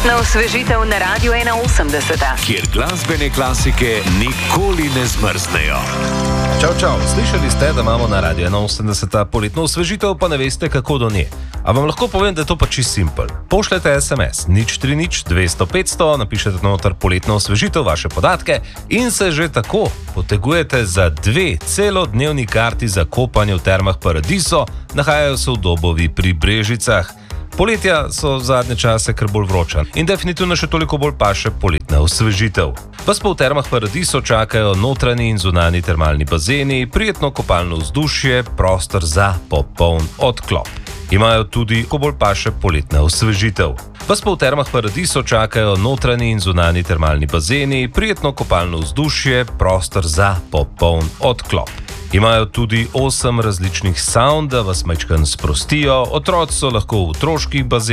Poletna osvežitev na Radiu 81, kjer glasbene klasike nikoli ne zmrznejo. Čau, slišali ste, da imamo na Radiu 81 poletno osvežitev, pa ne veste, kako do nje. A vam lahko povem, da je to pa čisto simpel. Pošljete SMS 030 200 500, napišete noter poletno osvežitev, vaše podatke in se že tako potegujete za 2 celodnevni karti za kopanje v Termah Paradiso, nahajajo se v Dobovi pri Brežicah. Poletja so zadnje čase kar bolj vroča in definitivno še toliko bolj paše poletna osvežitev. Vas pa v Termah Paradiso čakajo notranji in zunanji termalni bazeni, prijetno kopalno vzdušje, prostor za popoln odklop. Imajo tudi, ko bolj paše, poletna osvežitev. Vas pa v Termah Paradiso čakajo notranji in zunanji termalni bazeni, prijetno kopalno vzdušje, prostor za popoln odklop. Imajo tudi 8 različnih savn, da vas majčkeno sprostijo, otroci so lahko v otroških bazenih,